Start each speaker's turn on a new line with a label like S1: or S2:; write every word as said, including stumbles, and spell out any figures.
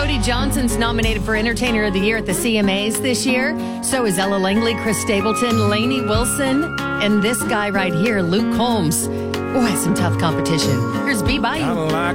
S1: Cody Johnson's nominated for Entertainer of the Year at the C M As this year. So is Ella Langley, Chris Stapleton, Lainey Wilson, and this guy right here, Luke Combs. Boy, some tough competition. Here's Be Bayou.